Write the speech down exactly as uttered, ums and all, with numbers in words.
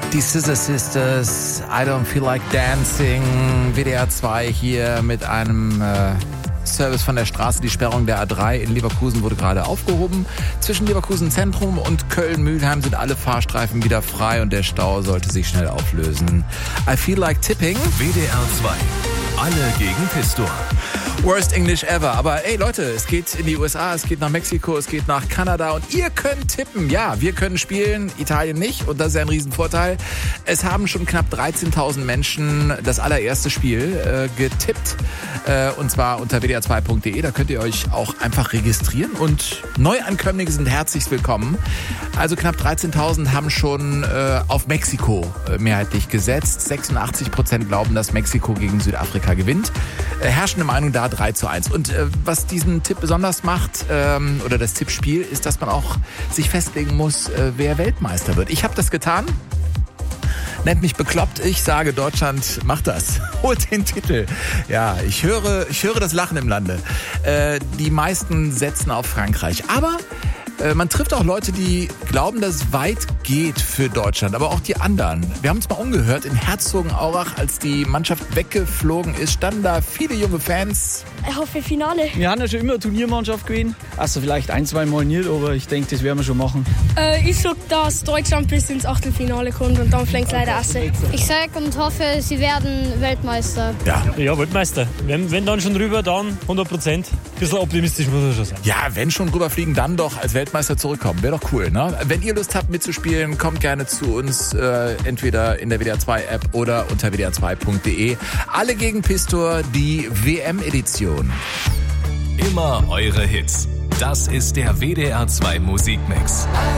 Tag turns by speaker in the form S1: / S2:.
S1: Die Scissor Sisters, I Don't Feel Like Dancing, W D R zwei hier mit einem äh, Service von der Straße. Die Sperrung der A drei in Leverkusen wurde gerade aufgehoben. Zwischen Leverkusen Zentrum und Köln-Mühlheim sind alle Fahrstreifen wieder frei und der Stau sollte sich schnell auflösen. I Feel Like Tipping.
S2: W D R zwei. Alle gegen Pistor.
S1: Worst English ever. Aber ey Leute, es geht in die U S A, es geht nach Mexiko, es geht nach Kanada und ihr könnt tippen. Ja, wir können spielen, Italien nicht und das ist ja ein Riesenvorteil. Es haben schon knapp dreizehntausend Menschen das allererste Spiel äh, getippt äh, und zwar unter w d r zwei punkt d e. Da könnt ihr euch auch einfach registrieren und Neuankömmlinge sind herzlich willkommen. Also knapp dreizehntausend haben schon äh, auf Mexiko äh, mehrheitlich gesetzt. sechsundachtzig Prozent glauben, dass Mexiko gegen Südafrika gewinnt. Äh, herrschende Meinung da drei zu eins. Und äh, was diesen Tipp besonders macht, ähm, oder das Tippspiel, ist, dass man auch sich festlegen muss, äh, wer Weltmeister wird. Ich habe das getan. Nennt mich bekloppt, ich sage, Deutschland macht das. Holt den Titel. Ja, ich höre, ich höre das Lachen im Lande. Äh, die meisten setzen auf Frankreich. Aber äh, man trifft auch Leute, die glauben, dass es weit geht für Deutschland. Aber auch die anderen. Wir haben uns mal umgehört in Herzogenaurach, als die Mannschaft weggeflogen ist, standen da viele junge Fans.
S3: Ich hoffe Finale.
S4: Wir haben ja schon immer eine Turniermannschaft gewesen. Also vielleicht ein, zwei Mal nicht, aber ich denke, das werden wir schon machen.
S3: Äh, ich sag, dass Deutschland bis ins Achtelfinale kommt und dann fliegt leider Asse.
S5: Ich sage und hoffe, sie werden Weltmeister.
S1: Ja,
S6: ja Weltmeister. Wenn, wenn dann schon rüber, dann hundert Prozent. Ein bisschen optimistisch muss man schon sein.
S1: Ja, wenn schon rüberfliegen, dann doch als Weltmeister zurückkommen. Wäre doch cool, ne? Wenn ihr Lust habt mitzuspielen, kommt gerne zu uns, äh, entweder in der W D R zwei App oder unter w d r zwei punkt d e. Alle gegen Pistor, die W M-Edition.
S2: Immer eure Hits. Das ist der W D R zwei Musikmix.